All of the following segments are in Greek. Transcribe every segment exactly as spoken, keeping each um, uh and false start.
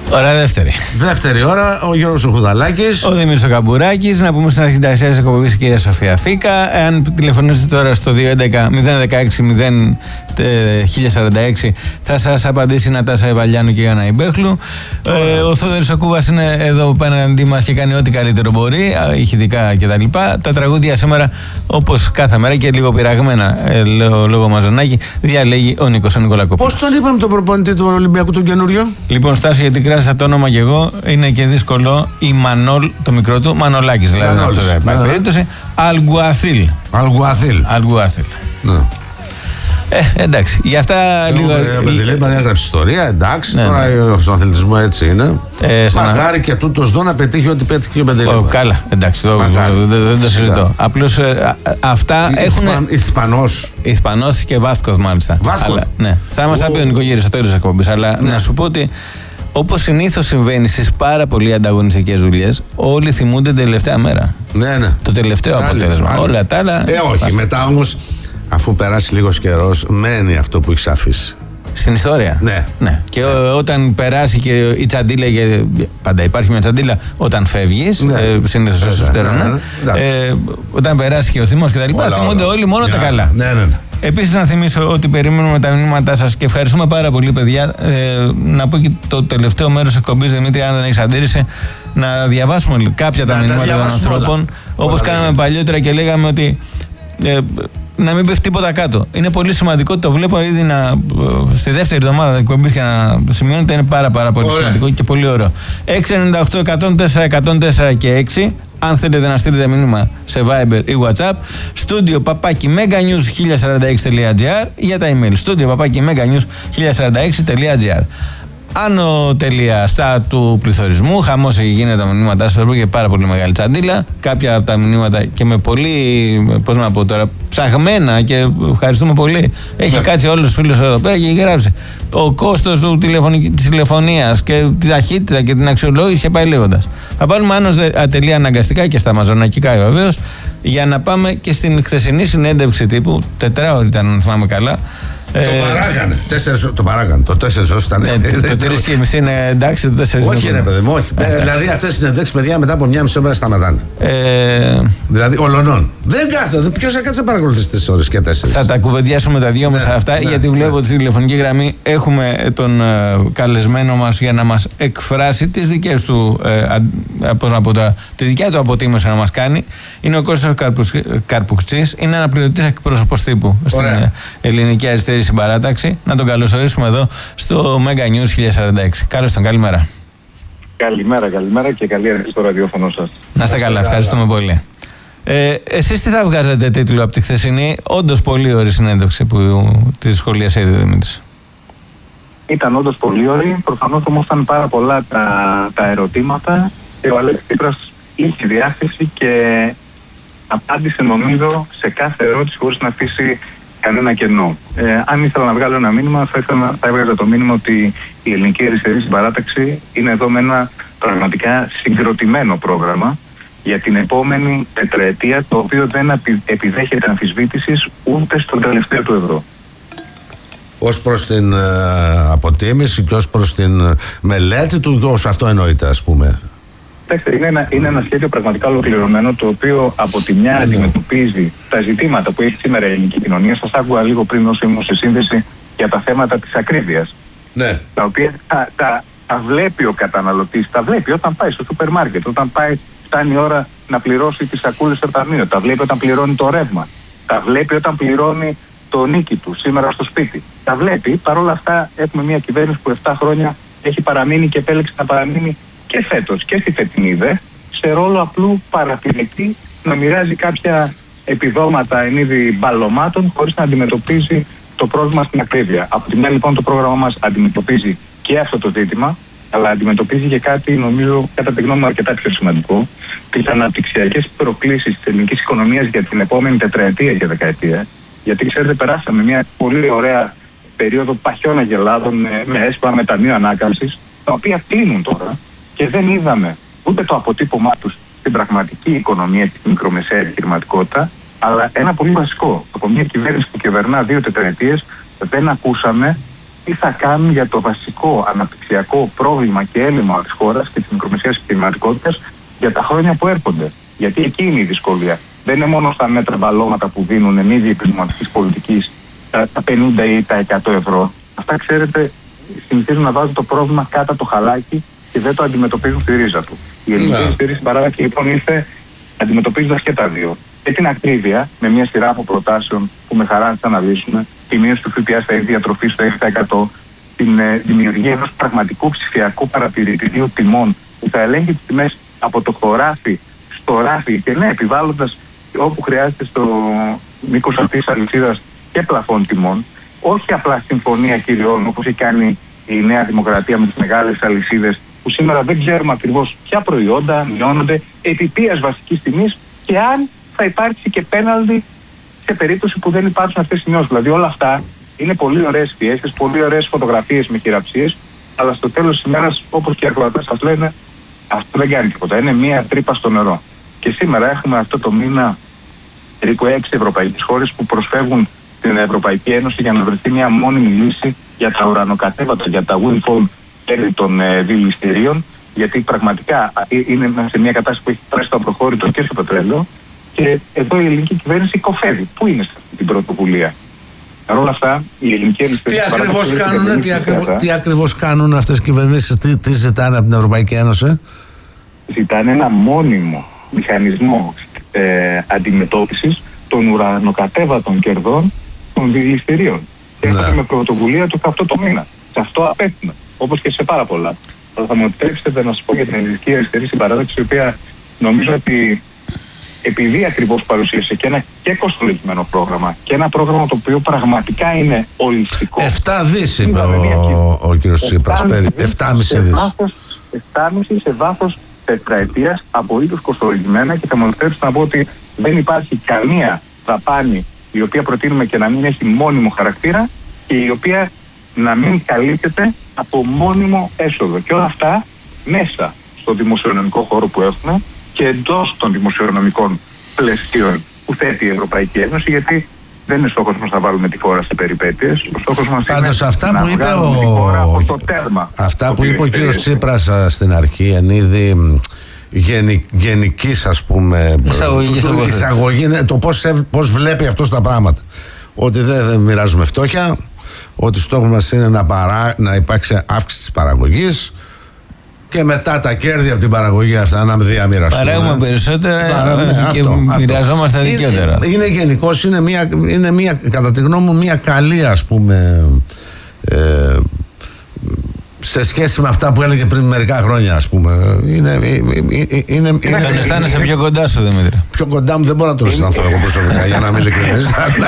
Ώρα δεύτερη. Δεύτερη ώρα, ο Γιώργος ο Χουδαλάκης. Ο Δημήτρης ο Καμπουράκης. Να πούμε στην αρχή της εκπομπής η κυρία Σοφία Φίκα. Εάν τηλεφωνήσετε τώρα στο δύο έντεκα μηδέν δεκαέξι μηδέν χίλια σαράντα έξι θα σας απαντήσει η Νατάσα Ευαλιάνου και η Άννα Ιμπέχλου. Ε, ο Θόδωρης ο Κούβας είναι εδώ απέναντί μας και κάνει ό,τι καλύτερο μπορεί, ηχητικά κτλ. Τα, τα τραγούδια σήμερα, όπως κάθε μέρα και λίγο πειραγμένα, ε, λέω, λόγω Μαζονάκη, διαλέγει ο Νίκος ο Νικολακόπουλος. Πώς τον είπαμε τον προπονητή του Ολυμπιακού τον καινούριο? Λοιπόν, Στάσο, γιατί κράτησα το όνομα και εγώ, είναι και δύσκολο. Η Μανόλ, το μικρό του, Μανολάκης δηλαδή. Μανόλης, αυτό δεν υπάρχει περίπτωση. Αλγκουαθίλ. Αλγκουαθίλ. Αλγκουαθίλ. Ναι. Ε, εντάξει, για αυτά λίγο. Παντελή, έγραψε ιστορία, εντάξει. Ναι, τώρα ναι. Στον αθλητισμό έτσι είναι. Ε, Μακάρι και τούτο εδώ να πετύχει ό,τι πέτυχε ο Παντελή. Oh, καλά, εντάξει, το, δεν, δεν το συζητώ. Απλώς ε, αυτά έχουν. Ισπανός. Ισπανός και Βάσκος, μάλιστα. Βάσκος. Ναι. Θα μας τα πει ο Νικογύρης στο τέλος της εκπομπής. Αλλά ναι. να σου πω ότι όπως συνήθως συμβαίνει στις πάρα πολύ ανταγωνιστικές δουλειές, όλοι θυμούνται την τελευταία μέρα. Ναι, ναι. Το τελευταίο άλλη, αποτέλεσμα. Άλλη. Όλα τα άλλα. Ε, όχι, βάστα. Μετά όμως. Αφού περάσει λίγος καιρός, μένει αυτό που έχεις αφήσει. Στην ιστορία. Ναι. ναι. Και ό, όταν περάσει και η τσαντίλα, πάντα υπάρχει μια τσαντίλα όταν φεύγεις, ναι. ε, συνήθως στο στερεό, ναι, ναι, ναι. ε, όταν περάσει και ο θυμός και τα λοιπά, θυμούνται όλοι μόνο yeah. τα καλά. Ναι, ναι, ναι. Επίσης, να θυμίσω ότι περιμένουμε τα μηνύματά σας και ευχαριστούμε πάρα πολύ, παιδιά. Ε, να πω και το τελευταίο μέρος εκπομπής, Δημήτρη, αν δεν έχεις αντίρρηση, να διαβάσουμε κάποια τα μηνύματα των ανθρώπων, όπως κάναμε παλιότερα και λέγαμε ότι. Ε, να μην πέφτει τίποτα κάτω. Είναι πολύ σημαντικό, το βλέπω ήδη να, στη δεύτερη εβδομάδα εκπομπής και να σημειώνεται, είναι πάρα, πάρα πολύ Ωραία. σημαντικό και πολύ ωραίο. έξι εννιά οκτώ εκατόν τέσσερα εκατόν τέσσερα και έξι, αν θέλετε να στείλετε μήνυμα σε Viber ή WhatsApp, στούντιο παπάκι meganews χίλια σαράντα έξι τελεία gr, για τα email, στούντιο παπάκι meganews χίλια σαράντα έξι τελεία gr. Άνω τελεία στα του πληθωρισμού, χαμός έχει γίνει τα μηνύματά σας και πάρα πολύ μεγάλη τσαντίλα. Κάποια από τα μηνύματα και με πολύ, πώς να πω τώρα, ψαγμένα και ευχαριστούμε πολύ. Έχει yeah. κάτσει όλους τους φίλους εδώ πέρα και έχει γράψει το κόστος του τηλεφωνική, της τηλεφωνίας και τη ταχύτητα και την αξιολόγηση και πάει λέγοντας. Θα πάρουμε άνω τελεία αναγκαστικά και στα μαζονακικά βεβαίως, για να πάμε και στην χθεσινή συνέντευξη τύπου, τετράωρη ήταν αν θυμάμαι καλά. Το ε, παράγανε. Τέσσερις, το παράγανε. Το τέσσερις ώρες ήταν. Ε, το τρεις και μισή είναι εντάξει, το τέσσερις. Όχι, ρε παιδί μου, όχι. Ε, δηλαδή αυτές οι συνεντεύξεις, παιδιά, μετά από μια μισή ώρα σταματάνε. Ε, δηλαδή, ολονών. Δεν κάθεται. Ποιος θα κάτσει να παρακολουθήσει τις ώρες και τέσσερις. Θα τα κουβεντιάσουμε τα δυο μας ναι, αυτά, ναι, γιατί ναι. βλέπω ότι στη τηλεφωνική γραμμή έχουμε τον ε, καλεσμένο μας για να μας εκφράσει τις δικές του, ε, πώς να πω, τα, τη δικιά του αποτίμηση να μας κάνει. Είναι ο Κώστας Καρπουξής, είναι αναπληρωτής εκπρόσωπος τύπου στην ε, ελληνική αριστερή συμπαράταξη. Να τον καλωσορίσουμε εδώ στο Mega News χίλια σαράντα έξι. Καλώς τον, καλημέρα. Καλημέρα, καλημέρα και καλή αρχή στο ραδιόφωνο σας. Να είστε καλά, ευχαριστούμε πολύ. Ε, εσείς τι θα βγάζετε τίτλο από τη χθεσινή, όντως πολύ ωραία συνέντευξη που τη σχολίασε ήδη ο Δημήτρης? Ήταν όντως πολύ ωραία, προφανώς όμως ήταν πάρα πολλά τα, τα ερωτήματα και ο Αλέξης Τσίπρας είχε διάθεση και απάντησε νομίζω σε κάθε ερώτηση χωρίς να αφήσει κανένα κενό. Ε, αν ήθελα να βγάλω ένα μήνυμα, θα, ήθελα, θα έβγαζα το μήνυμα ότι η ελληνική αριστερή συμπαράταξη είναι εδώ με ένα πραγματικά συγκροτημένο πρόγραμμα για την επόμενη τετραετία, το οποίο δεν επιδέχεται αμφισβήτησης ούτε στον τελευταίο του ευρώ. Ως προς την ε, αποτίμηση και ως προς την μελέτη του, ως αυτό εννοείται, ας πούμε. Είναι ένα, είναι ένα σχέδιο πραγματικά ολοκληρωμένο, το οποίο από τη μια αντιμετωπίζει τα ζητήματα που έχει σήμερα η ελληνική κοινωνία. Σας άκουγα λίγο πριν όσο ήμουν σε σύνδεση για τα θέματα της ακρίβειας. Ναι. Τα οποία τα, τα, τα βλέπει ο καταναλωτής, τα βλέπει όταν πάει στο σούπερ μάρκετ, όταν πάει, φτάνει η ώρα να πληρώσει τις σακούλες στο ταμείο, τα βλέπει όταν πληρώνει το ρεύμα, τα βλέπει όταν πληρώνει το νίκη του σήμερα στο σπίτι. Τα βλέπει, παρόλα αυτά έχουμε μια κυβέρνηση που επτά χρόνια έχει παραμείνει και επέλεξε να παραμείνει και φέτος και στη φετινή δε, σε ρόλο απλού παρατηρητή, να μοιράζει κάποια επιδόματα εν είδη μπαλωμάτων χωρίς να αντιμετωπίζει το πρόβλημα στην ακρίβεια. Από τη μια λοιπόν το πρόγραμμα μας αντιμετωπίζει και αυτό το ζήτημα, αλλά αντιμετωπίζει και κάτι, νομίζω, κατά τη γνώμη μου αρκετά πιο σημαντικό, τις αναπτυξιακές προκλήσεις της ελληνικής οικονομίας για την επόμενη τετραετία και δεκαετία. Γιατί ξέρετε, περάσαμε μια πολύ ωραία περίοδο παχιών αγελάδων με, με έσπα, με ταμείο ανάκαμψης, τα οποία κλείνουν τώρα. Και δεν είδαμε ούτε το αποτύπωμά τους στην πραγματική οικονομία και στην μικρομεσαία επιχειρηματικότητα, αλλά ένα πολύ βασικό. Από μια κυβέρνηση που κυβερνά δύο τετραετίες, δεν ακούσαμε τι θα κάνουν για το βασικό αναπτυξιακό πρόβλημα και έλλειμμα της χώρας και της μικρομεσαίας επιχειρηματικότητας για τα χρόνια που έρχονται. Γιατί εκεί είναι η δυσκολία. Δεν είναι μόνο στα μέτρα μπαλώματα που δίνουν εν είδη επιχειρηματικής πολιτικής τα πενήντα ή τα εκατό ευρώ. Αυτά, ξέρετε, συνηθίζουν να βάζουν το πρόβλημα κάτω το χαλάκι και δεν το αντιμετωπίζουν στη ρίζα του. Η ελληνική στήριξη παράδειγμα λοιπόν ήρθε αντιμετωπίζοντας και τα δύο. Και την ακρίβεια, με μια σειρά από προτάσεων που με χαρά να τις αναλύσουμε, τη μείωση του ΦΠΑ στα ίδια τροφή στο έξι τοις εκατό, την ε, δημιουργία ενός πραγματικού ψηφιακού παρατηρητηρίου τιμών που θα ελέγχει τις τιμές από το χωράφι στο ράφι και ναι, επιβάλλοντας όπου χρειάζεται στο μήκος αυτής της αλυσίδας και πλαφών τιμών, όχι απλά συμφωνία κυριών όπως έχει κάνει η Νέα Δημοκρατία με τις μεγάλες αλυσίδες που σήμερα δεν ξέρουμε ακριβώς ποια προϊόντα μειώνονται επί ποιας βασικής τιμής και αν θα υπάρξει και πέναλτι σε περίπτωση που δεν υπάρχουν αυτές οι μειώσεις. Δηλαδή όλα αυτά είναι πολύ ωραίες πιέσεις, πολύ ωραίες φωτογραφίες με χειραψίες, αλλά στο τέλος της ημέρας, όπως και οι ακροατές σας λένε, αυτό δεν κάνει τίποτα. Είναι μία τρύπα στο νερό. Και σήμερα έχουμε αυτό το μήνα περίπου έξι ευρωπαϊκές χώρες που προσφεύγουν στην Ευρωπαϊκή Ένωση για να βρεθεί μια μόνιμη λύση για τα ουρανοκατέβατα, για τα windfall κέρδη των ε, δηληστηρίων, γιατί πραγματικά είναι σε μια κατάσταση που έχει φτάσει στο απροχώρητο και στο πετρέλαιο. Και εδώ η ελληνική κυβέρνηση κοφεύει. Πού είναι σε αυτή την πρωτοβουλία? Παρ' όλα αυτά, η ελληνική τι ακριβώς κάνουν, τι, ακριβώς, τι ακριβώς κάνουν αυτές οι κυβερνήσεις, τι, τι ζητάνε από την Ευρωπαϊκή Ένωση? Ζητάνε ένα μόνιμο μηχανισμό ε, αντιμετώπισης των ουρανοκατέβατων κερδών των δηληστηρίων. Και ναι. έχουμε πρωτοβουλία του αυτό το μήνα. Σε αυτό απέχουμε, όπως και σε πάρα πολλά. Αλλά θα μου επιτρέψετε να σας πω για την ελληνική αριστερή συμπαράταξη, η οποία νομίζω ότι επειδή ακριβώς παρουσίασε και ένα και κοστολογισμένο πρόγραμμα και ένα πρόγραμμα το οποίο πραγματικά είναι ολιστικό. επτά δις είπε ο, ο κ. Τσίπρας, επτά κόμμα πέντε δις. επτά κόμμα πέντε σε βάθος τετραετίας, απολύτως κοστολογισμένα, και θα μου επιτρέψετε να πω ότι δεν υπάρχει καμία δαπάνη η οποία προτείνουμε και να μην έχει μόνιμο χαρακτήρα και η οποία να μην καλύπτεται από μόνιμο έσοδο. Και όλα αυτά μέσα στο δημοσιονομικό χώρο που έχουμε και εντός των δημοσιονομικών πλαισίων που θέτει η Ευρωπαϊκή Ένωση, γιατί δεν είναι στόχος μας να βάλουμε τη χώρα σε περιπέτειες. Ο στόχος μας Πάντως, είναι αυτά να που είπε βγάλουμε ο... τη χώρα από το τέρμα. Αυτά που είπε ο κύριος Τσίπρας στην αρχή, εν είδη γενι, γενικής, ας πούμε, εισαγωγή, το πώς, πώς βλέπει αυτός τα πράγματα. Ότι δεν, δεν μοιράζουμε φτώχεια, ότι στόχος μας είναι να, παρά, να υπάρξει αύξηση της παραγωγής και μετά τα κέρδη από την παραγωγή αυτά να διαμοιραστούμε. Παράγουμε περισσότερα Παρά, και αυτό, μοιραζόμαστε αυτό. δικαιότερα. Είναι, είναι γενικώς, είναι μια, είναι μια, κατά τη γνώμη μου, μια καλή, ας πούμε, ε, σε σχέση με αυτά που έλεγε πριν μερικά χρόνια, ας πούμε. Είναι, είναι, είναι, είναι, θα αισθάνεσαι πιο κοντά σου, Δημήτρη. Πιο κοντά μου δεν μπορώ να το αισθανθώ εγώ προσωπικά, για να είμαι ειλικρινής.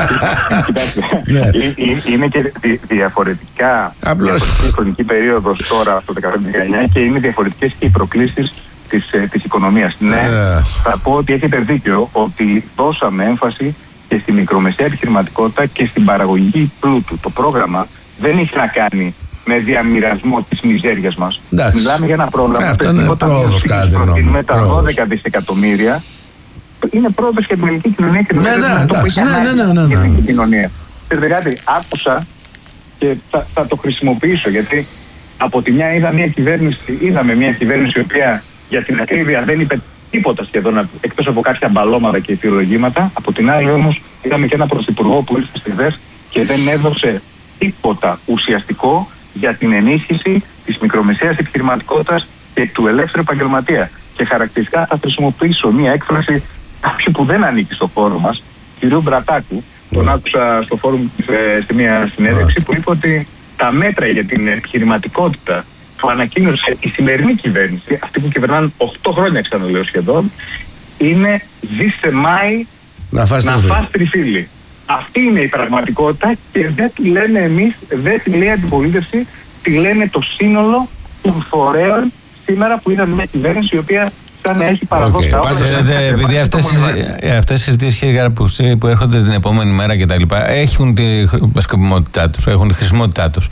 Είναι και διαφορετικά διαφορετική χρονική περίοδος τώρα στο δεκαπέντε δεκαεννιά και είναι διαφορετικές και οι προκλήσεις της, της οικονομίας. Ναι, θα πω ότι έχετε δίκιο ότι δώσαμε έμφαση και στη μικρομεσαία επιχειρηματικότητα και στην παραγωγική πλούτου. Το πρόγραμμα δεν έχει να κάνει με διαμοιρασμό της μιζέριας μας. Εντάξει. Μιλάμε για ένα πρόγραμμα αυτό είναι πρόοδος, κάτι με τα δώδεκα δισεκατομμύρια. Είναι πρόοδος για την ελληνική κοινωνία και ναι, ναι, αυτό που έχει ναι, ναι, ναι, ναι, ναι. για την κοινωνία. Ξέρετε κάτι, άκουσα και θα, θα το χρησιμοποιήσω, γιατί από τη μια είδα μια κυβέρνηση, είδαμε μια κυβέρνηση η οποία για την ακρίβεια δεν είπε τίποτα σχεδόν εκτός από κάποια μπαλώματα και αιτιολογήματα. Από την άλλη όμως είδαμε και ένα πρωθυπουργό που ήρθε στη ΔΕΣ και δεν έδωσε τίποτα ουσιαστικό για την ενίσχυση της μικρομεσαίας επιχειρηματικότητας και του ελεύθερου επαγγελματία. Και χαρακτηριστικά θα χρησιμοποιήσω μία έκφραση κάποιου που δεν ανήκει στο χώρο μας, κ. Μπρατάκου. Mm. Τον άκουσα στο φόρουμ σε μία συνέντευξη mm. που είπε ότι τα μέτρα για την επιχειρηματικότητα που ανακοίνωσε η σημερινή κυβέρνηση, αυτή που κυβερνάνε οκτώ χρόνια ξαναλέω σχεδόν, είναι ζήσε Μάη να φας τριφύλι. Αυτή είναι η πραγματικότητα και δεν τη λένε εμείς, δεν τη λέει αντιπολίτευση, τη λένε το σύνολο των φορέων σήμερα που είναι μια κυβέρνηση η οποία σαν να έχει παραδώσει τα όλα. Επειδή αυτές οι συζητήσεις, κύριε Καραπούση, που έρχονται την επόμενη μέρα και τα λοιπά, έχουν τη σκοπιμότητά τους, έχουν τη χρησιμότητά τους.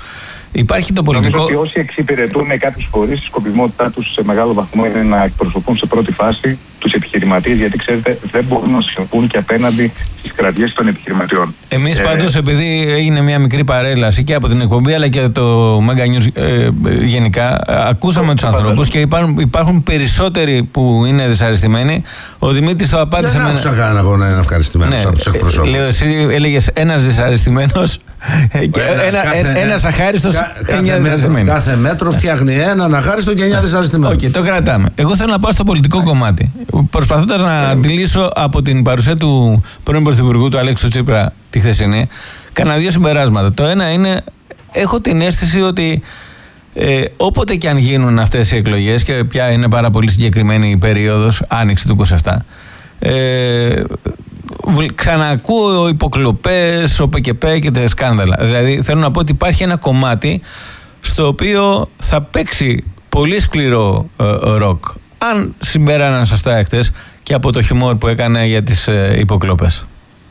Υπάρχει το πολιτικό. Νομίζω ότι όσοι εξυπηρετούν κάποιους φορείς, η σκοπιμότητά τους σε μεγάλο βαθμό είναι να εκπροσωπούν σε πρώτη φάση τους επιχειρηματίες, γιατί ξέρετε δεν μπορούν να σιωπούν και απέναντι στις κραυγές των επιχειρηματιών. Εμείς ε, πάντως, επειδή έγινε μια μικρή παρέλαση και από την εκπομπή αλλά και το Mega News ε, γενικά, ακούσαμε τους ανθρώπους και υπάρχουν, υπάρχουν περισσότεροι που είναι δυσαρεστημένοι. Ο Δημήτρης το απάντησε. Δεν άκουσα κανένα εγώ να είναι ευχαριστημένος, ναι, από τους εκπροσώπους. Λέω, εσύ έλεγες ένας δυσαρεστημένος και ένα, κάθε, ένας αχάριστος, εννιά δυσαρεστημένοι. Κάθε μέτρο φτιάχνει έναν αχάριστο και εννιά δυσαρεστημένους. Okay, το κρατάμε. Εγώ θέλω να πάω στο πολιτικό κομμάτι. Προσπαθώντας να αντιλήσω από την παρουσία του πρώην Πρωθυπουργού του Αλέξη του Τσίπρα τη χθεσινή, κάνα δύο συμπεράσματα. Το ένα είναι, έχω την αίσθηση ότι ε, όποτε και αν γίνουν αυτές οι εκλογές, και πια είναι πάρα πολύ συγκεκριμένη η περίοδος, άνοιξη του είκοσι επτά, ε, ξανακούω υποκλοπές, ΟΠΕΚΕΠΕ και τα σκάνδαλα. Δηλαδή θέλω να πω ότι υπάρχει ένα κομμάτι στο οποίο θα παίξει πολύ σκληρό ε, ροκ. Αν συμπέραναν σωστά εχθές και από το χιουμόρ που έκανε για τις ε, υποκλοπές.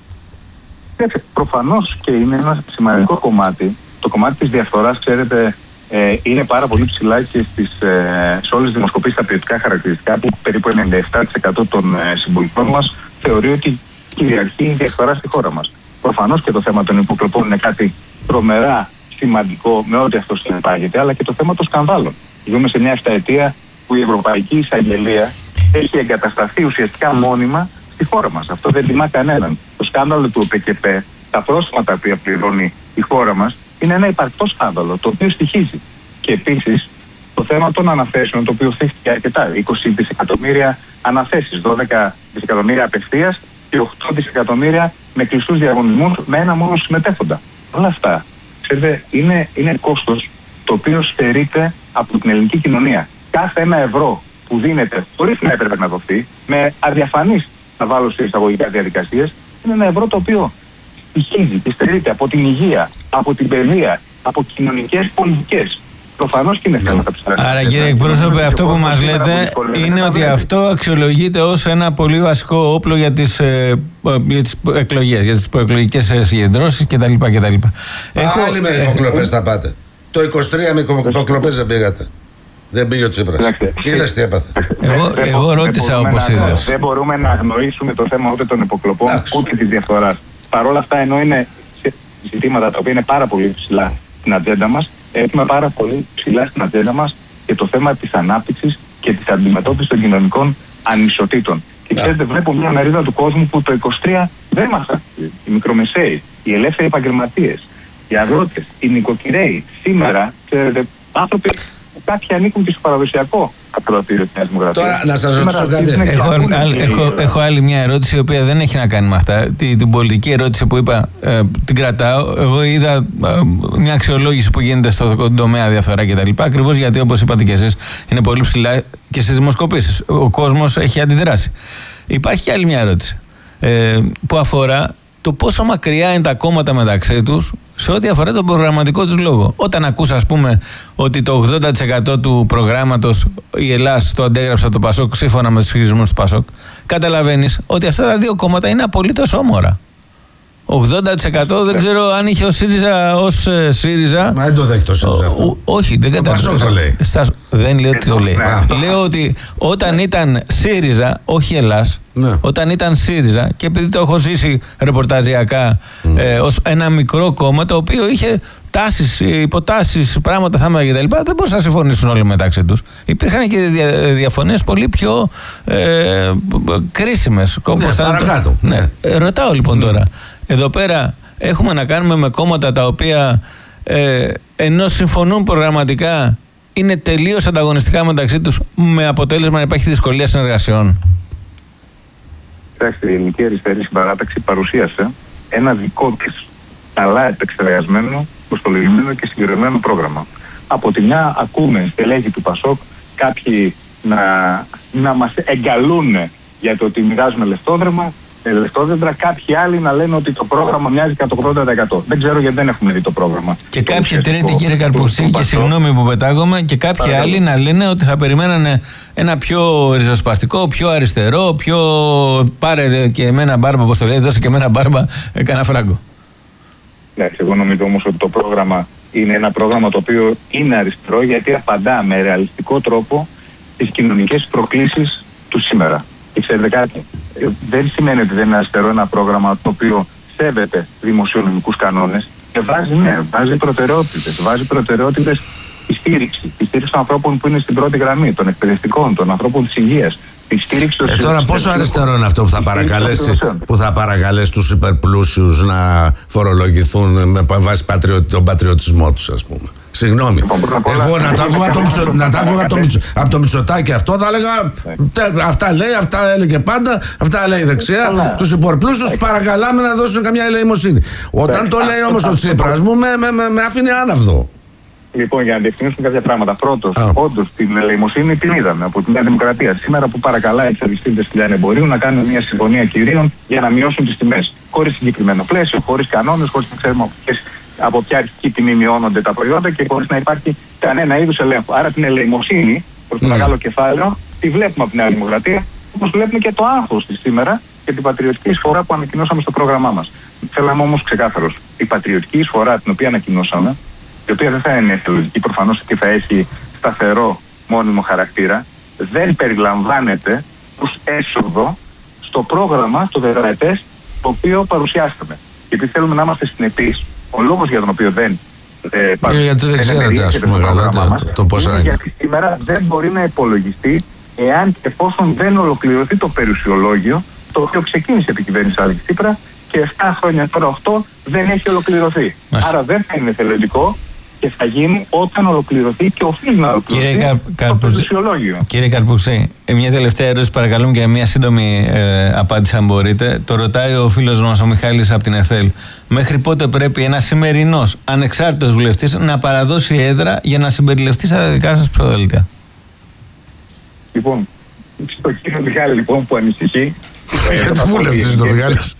Προφανώς και είναι ένα σημαντικό κομμάτι. Το κομμάτι της διαφθοράς, ξέρετε, ε, είναι πάρα πολύ ψηλά και στις, ε, σε όλες τις δημοσκοπήσεις τα ποιοτικά χαρακτηριστικά, που περίπου ενενήντα επτά τοις εκατό των ε, συμπολιτών μας θεωρεί ότι κυριαρχεί η διαφθορά στη χώρα μας. Προφανώς και το θέμα των υποκλοπών είναι κάτι τρομερά σημαντικό με ό,τι αυτό συνεπάγεται, αλλά και το θέμα των σκανδάλων. Ζούμε σε μια εφταετία που η Ευρωπαϊκή Εισαγγελία έχει εγκατασταθεί ουσιαστικά μόνιμα στη χώρα μας. Αυτό δεν τιμά κανέναν. Το σκάνδαλο του ΟΠΕΚΕΠΕ, τα πρόσφατα που πληρώνει η χώρα μας, είναι ένα υπαρκτό σκάνδαλο, το οποίο στοιχίζει. Και επίσης το θέμα των αναθέσεων, το οποίο θύχτηκε αρκετά. είκοσι δισεκατομμύρια αναθέσεις, δώδεκα δισεκατομμύρια απευθείας και οκτώ δισεκατομμύρια με κλειστούς διαγωνισμούς με ένα μόνο συμμετέχοντα. Όλα αυτά, ξέρετε, είναι, είναι κόστος το οποίο στερείται από την ελληνική κοινωνία. Κάθε ένα ευρώ που δίνεται, χωρίς να έπρεπε να δοθεί, με αδιαφανείς, να βάλω σε εισαγωγικά διαδικασίες, είναι ένα ευρώ το οποίο στοιχίζει και στερείται από την υγεία, από την παιδεία, από κοινωνικές πολιτικές. Προφανώς και είναι θέματα ψηλά. Άρα, κύριε εκπρόσωπε, αυτό που μας λέτε είναι ότι αυτό αξιολογείται ως ένα πολύ βασικό όπλο για τις, ε, για τις εκλογές, για τις προεκλογικές συγκεντρώσεις κτλ. Έχω... Άλλοι με υποκλοπές θα πάτε. Το είκοσι τρία με υποκλοπές δεν πήγατε. Δεν πήγε ο Τσίπρας. Είδες τι έπαθε. Εγώ, εγώ ρώτησα όπως είδες. Δεν μπορούμε να αγνοήσουμε το θέμα ούτε των υποκλοπών ούτε της διαφθοράς. Παρ' όλα αυτά, ενώ είναι ζητήματα τα οποία είναι πάρα πολύ ψηλά στην ατζέντα μας, έχουμε πάρα πολύ ψηλά στην ατζέντα μας και το θέμα της ανάπτυξης και της αντιμετώπισης των κοινωνικών ανισοτήτων. Και ξέρετε, βλέπω μια μερίδα του κόσμου που το είκοσι τρία δεν μας άκουσε. Οι μικρομεσαίοι, οι ελεύθεροι επαγγελματίες, οι αγρότες, οι νοικοκυρέοι. Σήμερα, ξέρετε, άνθρωποι που κάποιοι ανήκουν και στο παραδοσιακό ακροατήριο της Νέας Δημοκρατίας. Τώρα, να σας ρωτήσω κάτι. Έχω, έχω, έχω άλλη μια ερώτηση, η οποία δεν έχει να κάνει με αυτά. Την, την πολιτική ερώτηση που είπα, ε, την κρατάω. Εγώ είδα ε, μια αξιολόγηση που γίνεται στον τομέα διαφθορά κτλ. Ακριβώς γιατί, όπως είπατε και εσείς, είναι πολύ ψηλά και στις δημοσκοπήσεις. Ο κόσμος έχει αντιδράσει. Υπάρχει και άλλη μια ερώτηση ε, που αφορά το πόσο μακριά είναι τα κόμματα μεταξύ τους σε ό,τι αφορά τον προγραμματικό τους λόγο. Όταν ακούς, ας πούμε, ότι το ογδόντα τοις εκατό του προγράμματος η Ελλάς το αντέγραψε το Πασόκ σύμφωνα με τους χειρισμούς του Πασόκ, καταλαβαίνεις ότι αυτά τα δύο κόμματα είναι απολύτως όμορα. ογδόντα τοις εκατό δεν ξέρω αν είχε ο ΣΥΡΙΖΑ ως ε, ΣΥΡΙΖΑ. Μα δεν το δέχει το ΣΥΡΙΖΑ αυτό. Όχι, δεν καταλαβαίνω. Το λέει. Δεν λέω ότι το λέει. Λέω ότι όταν ήταν ΣΥΡΙΖΑ, όχι Ελλάς, ναι. Όταν ήταν ΣΥΡΙΖΑ, και επειδή το έχω ζήσει ρεπορταζιακά mm. ε, ως ένα μικρό κόμμα το οποίο είχε τάσεις, υποτάσεις, πράγματα, θάματα κτλ., δεν μπορούσαν να συμφωνήσουν όλοι μεταξύ τους. Υπήρχαν και δια, διαφωνίες πολύ πιο ε, κρίσιμες. Ναι, παρακάτω. Ναι. Ναι. Ε, ρωτάω λοιπόν mm. τώρα, εδώ πέρα έχουμε να κάνουμε με κόμματα τα οποία ε, ενώ συμφωνούν προγραμματικά είναι τελείως ανταγωνιστικά μεταξύ τους, με αποτέλεσμα να υπάρχει δυσκολία συνεργασιών. Η Ελληνική Αριστερή Συμπαράταξη παρουσίασε ένα δικό της καλά επεξεργασμένο, προστολογισμένο και συγκεκριμένο πρόγραμμα. Από τη μια ακούμε στελέχη του Πασόκ κάποιοι να, να μας εγκαλούν για το ότι μοιράζουμε λεφτόδρεμα, λεφτόδεντρα, κάποιοι άλλοι να λένε ότι το πρόγραμμα μοιάζει κατά το ογδόντα τοις εκατό. Δεν ξέρω γιατί δεν έχουμε δει το πρόγραμμα. Και το κάποιοι τρίτοι, κύριε Καρπουσί, και συγγνώμη που πετάγομαι, και κάποιοι Παρακαλώ. άλλοι να λένε ότι θα περιμένανε ένα πιο ριζοσπαστικό, πιο αριστερό, πιο πάρε και εμένα μπάρμπα, όπως το λέει, δώσε και εμένα μπάρμπα, έκανα φράγκο. Εντάξει, εγώ νομίζω όμως ότι το πρόγραμμα Είναι ένα πρόγραμμα το οποίο είναι αριστερό γιατί απαντά με ρεαλιστικό τρόπο τις κοινωνικές προκλήσεις του σήμερα. Και ξέρετε κάτι, δεν σημαίνει ότι δεν είναι αριστερό ένα πρόγραμμα το οποίο σέβεται δημοσιονομικούς κανόνες και βάζει, ναι, βάζει προτεραιότητες. Βάζει προτεραιότητες τη στήριξη. Τη στήριξη των ανθρώπων που είναι στην πρώτη γραμμή, των εκπαιδευτικών, των ανθρώπων της υγείας. Ε, τώρα πόσο αριστερό είναι αυτό που θα παρακαλέσει, που θα παρακαλέσει τους υπερπλούσιους να φορολογηθούν με βάση πατριο, τον πατριωτισμό τους, ας πούμε. Συγγνώμη. Εγώ να το άκουγα από το Μητσοτάκη αυτό, θα έλεγα αυτά λέει, αυτά έλεγε πάντα, αυτά λέει η δεξιά. Τους υπερπλούσιους παρακαλάμε να δώσουν καμιά ελεημοσύνη. Όταν το λέει όμως ο Τσίπρας μου, με αφήνει άναυδο. Λοιπόν, για να διευκρινίσουμε κάποια πράγματα. Πρώτος, όντως την ελεημοσύνη την είδαμε από τη Νέα Δημοκρατία. Σήμερα που παρακαλάει τους αλυσίδες του λιανεμπορίου να κάνουν μια συμφωνία κυρίων για να μειώσουν τις τιμές. Χωρίς συγκεκριμένο πλαίσιο, χωρίς κανόνες, χωρίς να ξέρουμε από, ποιες, από ποια αρχική τιμή μειώνονται τα προϊόντα και χωρίς να υπάρχει κανένα είδους ελέγχου. Άρα την ελεημοσύνη προς το mm. μεγάλο κεφάλαιο τη βλέπουμε από τη Νέα Δημοκρατία, όπως βλέπουμε και το άγχος της σήμερα και την πατριωτική εισφορά που ανακοινώσαμε στο πρόγραμμά μας. Θέλαμε όμως ξεκάθαρος. Η πατριωτική εισφορά την οποία ανακοινώσαμε, η οποία δεν θα είναι εθελοντική προφανώς και θα έχει σταθερό μόνιμο χαρακτήρα, δεν περιλαμβάνεται ως έσοδο στο πρόγραμμα, το τετραετές, το οποίο παρουσιάσαμε. Και επειδή θέλουμε να είμαστε συνεπείς, ο λόγος για τον οποίο δεν ε, γιατί δεν ξέρετε, ας πούμε, καλά το, το πόσα είναι. Γιατί σήμερα δεν μπορεί να υπολογιστεί εάν και εφόσον δεν ολοκληρωθεί το περιουσιολόγιο, το οποίο ξεκίνησε επί κυβέρνηση Αλέξη Τσίπρα και εφτά χρόνια τώρα οκτώ δεν έχει ολοκληρωθεί. Μάλιστα. Άρα δεν θα είναι εθελοντικό και θα γίνει όταν ολοκληρωθεί και οφείλει να ολοκληρωθεί Κύριε το Καρ... περιουσιολόγιο. Κύριε Καρπούξη, μια τελευταία ερώτηση παρακαλούμε και μια σύντομη ε, απάντηση αν μπορείτε. Το ρωτάει ο φίλος μας ο Μιχάλης από την ΕΘΕΛ. Μέχρι πότε πρέπει ένας σημερινός ανεξάρτητος βουλευτής να παραδώσει έδρα για να συμπεριληφθεί στα δικά σας προδέλτια? Λοιπόν, στο κύριο Μιχάλη λοιπόν που ανησυχεί. Γιατί βουλευτής είναι ο Μιχάλης?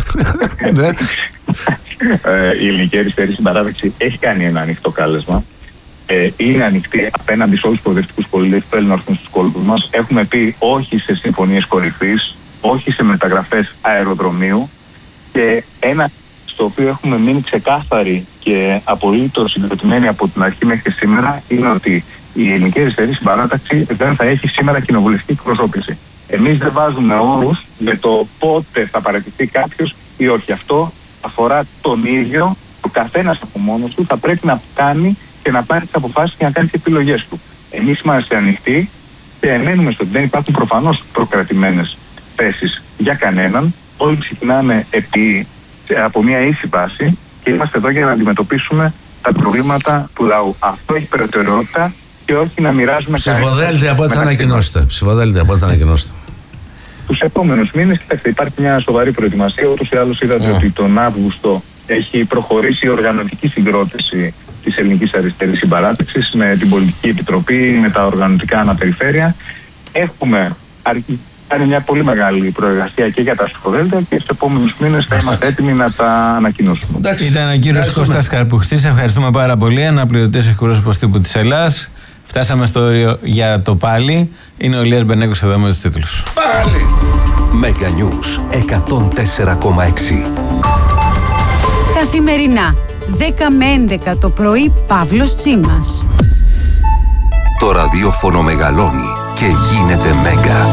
Η Ελληνική Αριστερή Συμπαράταξη έχει κάνει ένα ανοιχτό κάλεσμα. Ε, είναι ανοιχτή απέναντι σε όλους τους προοδευτικούς πολίτες που θέλουν να έρθουν στους κόλπους μας. Έχουμε πει όχι σε συμφωνίες κορυφής, όχι σε μεταγραφές αεροδρομίου και ένα στο οποίο έχουμε μείνει ξεκάθαροι και απολύτως συγκροτημένοι από την αρχή μέχρι σήμερα είναι ότι η Ελληνική Αριστερή Συμπαράταξη δεν θα έχει σήμερα κοινοβουλευτική εκπροσώπηση. Εμείς δεν βάζουμε όρους με το πότε θα παραιτηθεί κάποιος ή όχι. Αυτό αφορά τον ίδιο, ο καθένας από μόνος του θα πρέπει να κάνει και να πάρει τις αποφάσεις και να κάνει τις επιλογές του. Εμείς είμαστε ανοιχτοί και εμένουμε στο ότι δεν υπάρχουν προφανώς προκρατημένες θέσεις για κανέναν. Όλοι ξεκινάμε επί, από μια ίση βάση και είμαστε εδώ για να αντιμετωπίσουμε τα προβλήματα του λαού. Αυτό έχει προτεραιότητα και όχι να μοιράζουμε ψηφοδέλτια από ό,τι θα ανακοινώσετε. Ψηφοδέλτια από ό,τι θα ανακοινώσετε. Τους επόμενους μήνες, κοιτάξτε, υπάρχει μια σοβαρή προετοιμασία. Ούτως ή άλλως είδατε yeah. ότι τον Αύγουστο έχει προχωρήσει η οργανωτική συγκρότηση της Ελληνικής Αριστερής Συμπαράταξης με την Πολιτική Επιτροπή, με τα οργανωτικά αναπεριφέρεια. Έχουμε κάνει μια πολύ μεγάλη προεργασία και για τα ψηφοδέλτια και στους επόμενους μήνες θα είμαστε έτοιμοι να τα ανακοινώσουμε. Εντάξει. Ήταν ο κύριος Κώστας Καρπουχτής. Ευχαριστούμε πάρα πολύ. Αναπληρωτής εκπρόσωπος τύπου της Ελλάδας. Φτάσαμε στο όριο για το πάλι. Είναι ο Ηλίας Μπενέκος εδώ με τους τίτλους. Πάλι! Μέγκα Νιούς εκατόν τέσσερα κόμμα έξι. Καθημερινά δέκα με έντεκα το πρωί, Παύλος Τσίμας. Το ραδιόφωνο μεγαλώνει και γίνεται Μέγκα.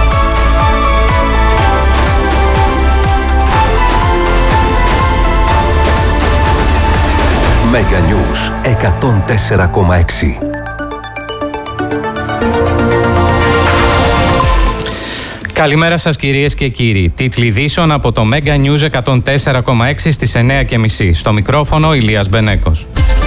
Μέγκα Νιούς εκατόν τέσσερα κόμμα έξι. Καλημέρα σας κυρίες και κύριοι. Τίτλοι ειδήσεων από το Μέγκα News εκατόν τέσσερα κόμμα έξι στις εννιά και μισή. Στο μικρόφωνο Ηλίας Μπενέκος.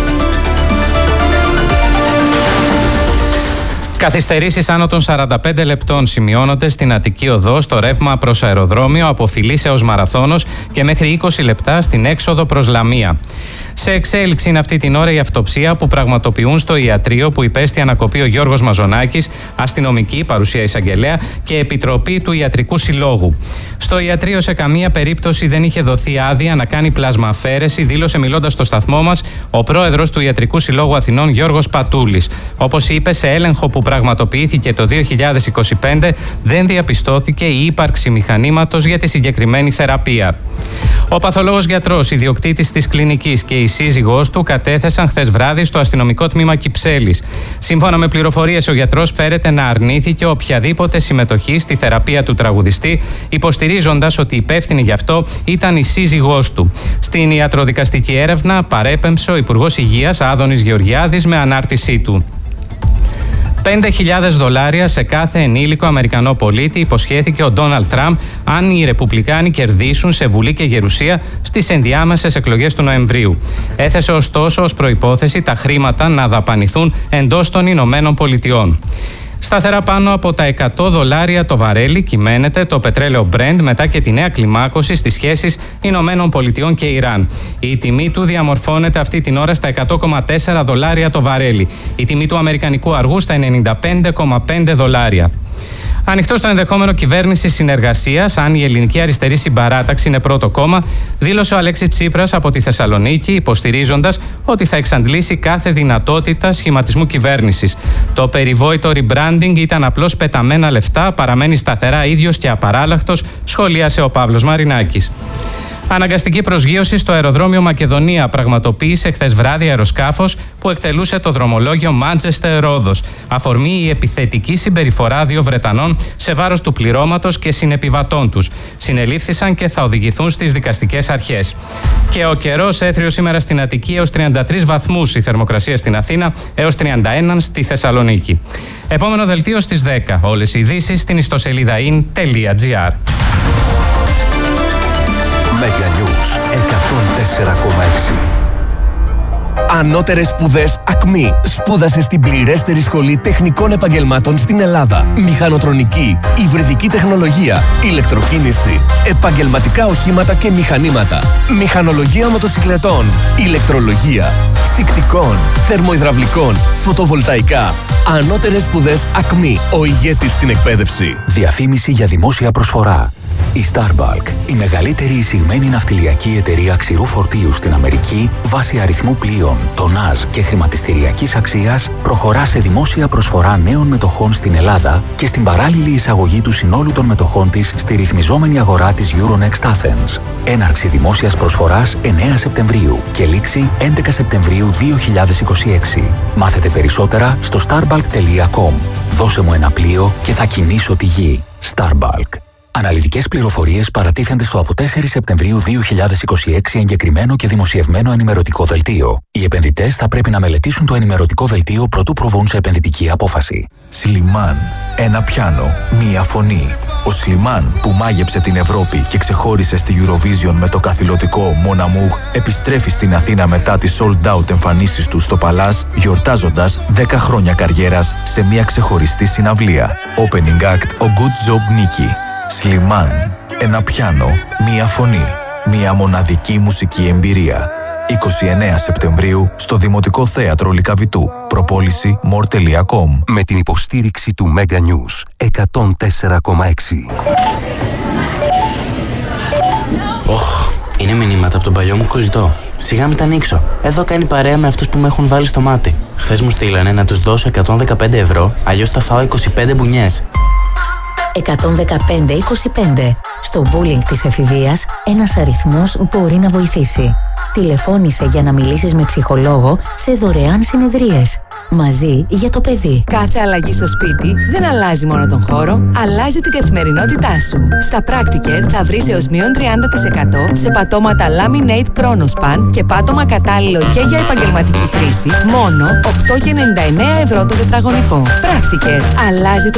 Καθυστερήσεις άνω των σαράντα πέντε λεπτών σημειώνονται στην Αττική Οδό στο ρεύμα προς αεροδρόμιο από Φιλής έως Μαραθώνος και μέχρι είκοσι λεπτά στην έξοδο προς Λαμία. Σε εξέλιξη είναι αυτή την ώρα η αυτοψία που πραγματοποιούν στο ιατρείο που υπέστη ανακοπή ο Γιώργος Μαζονάκης, αστυνομική, παρουσία εισαγγελέα και επιτροπή του Ιατρικού Συλλόγου. Στο ιατρείο σε καμία περίπτωση δεν είχε δοθεί άδεια να κάνει πλασμαφαίρεση, δήλωσε μιλώντας στο σταθμό μας ο πρόεδρος του Ιατρικού Συλλόγου Αθηνών Γιώργος Πατούλης. Όπως είπε, σε έλεγχο που πραγματοποιήθηκε το δύο χιλιάδες είκοσι πέντε δεν διαπιστώθηκε η ύπαρξη μηχανήματος για τη συγκεκριμένη θεραπεία. Ο παθολόγος γιατρός, ιδιοκτήτης της κλινικής και η σύζυγός του κατέθεσαν χθες βράδυ στο αστυνομικό τμήμα Κυψέλης. Σύμφωνα με πληροφορίες, ο γιατρός φέρεται να αρνήθηκε οποιαδήποτε συμμετοχή στη θεραπεία του τραγουδιστή, υποστηρίζοντας ότι υπεύθυνη γι' αυτό ήταν η σύζυγός του. Στην ιατροδικαστική έρευνα παρέπεμψε ο Υπουργός Υγείας Άδωνης Γεωργιάδης με ανάρτησή του. πέντε χιλιάδες δολάρια σε κάθε ενήλικο Αμερικανό πολίτη υποσχέθηκε ο Ντόναλντ Τραμπ αν οι Ρεπουμπλικάνοι κερδίσουν σε Βουλή και Γερουσία στις ενδιάμεσες εκλογές του Νοεμβρίου. Έθεσε ωστόσο ως προϋπόθεση τα χρήματα να δαπανηθούν εντός των Ηνωμένων Πολιτειών. Σταθερά πάνω από τα εκατό δολάρια το βαρέλι κυμαίνεται το πετρέλαιο Brent μετά και τη νέα κλιμάκωση στις σχέσεις Ηνωμένων Πολιτειών και Ιράν. Η τιμή του διαμορφώνεται αυτή την ώρα στα εκατό κόμμα τέσσερα δολάρια το βαρέλι. Η τιμή του αμερικανικού αργού στα ενενήντα πέντε κόμμα πέντε δολάρια. Ανοιχτό στο ενδεχόμενο κυβέρνηση συνεργασίας, αν η Ελληνική Αριστερή Συμπαράταξη είναι πρώτο κόμμα, δήλωσε ο Αλέξης Τσίπρας από τη Θεσσαλονίκη, υποστηρίζοντας ότι θα εξαντλήσει κάθε δυνατότητα σχηματισμού κυβέρνησης. Το περιβόητο rebranding ήταν απλώς πεταμένα λεφτά, παραμένει σταθερά ίδιος και απαράλλαχτος, σχολίασε ο Παύλος Μαρινάκης. Αναγκαστική προσγείωση στο αεροδρόμιο Μακεδονία πραγματοποίησε χθες βράδυ αεροσκάφος που εκτελούσε το δρομολόγιο Μάντσεστερ-Ρόδος. Αφορμή η επιθετική συμπεριφορά δύο Βρετανών σε βάρος του πληρώματος και συνεπιβατών τους. Συνελήφθησαν και θα οδηγηθούν στις δικαστικές αρχές. Και ο καιρός έθριο σήμερα στην Αττική έως τριάντα τρεις βαθμούς, η θερμοκρασία στην Αθήνα έως τριάντα ένα στη Θεσσαλονίκη. Επόμενο δελτίο στις δέκα. Όλες οι ειδήσεις στην ιστοσελίδα in τελεία gr. Mega News εκατόν τέσσερα κόμμα έξι. Ανώτερες σπουδές ΑΚΜΗ. Σπούδασε στην πληρέστερη σχολή τεχνικών επαγγελμάτων στην Ελλάδα. Μηχανοτρονική, υβριδική τεχνολογία, ηλεκτροκίνηση, επαγγελματικά οχήματα και μηχανήματα, μηχανολογία μοτοσυκλετών, ηλεκτρολογία, ψυκτικών, θερμοϊδραυλικών, φωτοβολταϊκά. Ανώτερες σπουδές ΑΚΜΗ. Ο ηγέτης στην εκπαίδευση. Διαφήμιση για δημόσια προσφορά. Η Starbuck, η μεγαλύτερη εισηγμένη ναυτιλιακή εταιρεία ξηρού φορτίου στην Αμερική, βάσει αριθμού πλοίων, τονάζ και χρηματιστηριακής αξίας, προχωρά σε δημόσια προσφορά νέων μετοχών στην Ελλάδα και στην παράλληλη εισαγωγή του συνόλου των μετοχών της στη ρυθμιζόμενη αγορά της Euronext Athens. Έναρξη δημόσιας προσφοράς εννέα Σεπτεμβρίου και λήξη έντεκα Σεπτεμβρίου δύο χιλιάδες είκοσι έξι. Μάθετε περισσότερα στο starbuck τελεία com. Δώσε μου ένα πλοίο και θα κινήσω τη γη. Starbuck. Αναλυτικές πληροφορίες παρατίθενται στο από τέσσερις Σεπτεμβρίου δύο χιλιάδες είκοσι έξι εγκεκριμένο και δημοσιευμένο ενημερωτικό δελτίο. Οι επενδυτές θα πρέπει να μελετήσουν το ενημερωτικό δελτίο προτού προβούν σε επενδυτική απόφαση. Σλιμάν. Ένα πιάνο. Μία φωνή. Ο Σλιμάν που μάγεψε την Ευρώπη και ξεχώρισε στη Eurovision με το καθηλωτικό Mon Amour επιστρέφει στην Αθήνα μετά τις sold out εμφανίσεις του στο Παλάς, γιορτάζοντας δέκα χρόνια καριέρας σε μια ξεχωριστή συναυλία. Opening act ο Good Job Nicky. Σλιμάν. Ένα πιάνο, μία φωνή, μία μοναδική μουσική εμπειρία. είκοσι εννέα Σεπτεμβρίου στο Δημοτικό Θέατρο Λυκαβητού. Προπόληση more τελεία com. Με την υποστήριξη του Mega News εκατόν τέσσερα κόμμα έξι. Οχ, είναι μηνύματα από τον παλιό μου κολλητό. Σιγά μην τα ανοίξω. Εδώ κάνει παρέα με αυτούς που με έχουν βάλει στο μάτι. Χθες μου στείλανε να τους δώσω εκατόν δεκαπέντε ευρώ, αλλιώς θα φάω είκοσι πέντε μπουνιές. εκατόν δεκαπέντε είκοσι πέντε. Στο bullying της εφηβείας, ένας αριθμός μπορεί να βοηθήσει. Τηλεφώνησε για να μιλήσεις με ψυχολόγο σε δωρεάν συνεδρίες. Μαζί για το παιδί. Κάθε αλλαγή στο σπίτι δεν αλλάζει μόνο τον χώρο, αλλάζει την καθημερινότητά σου. Στα Practicare θα βρεις έως μείον τριάντα τοις εκατό σε πατώματα Laminate Chronospan και πάτωμα κατάλληλο και για επαγγελματική χρήση, μόνο οκτώ κόμμα ενενήντα εννέα ευρώ το τετραγωνικό. Practicare. Αλλάζει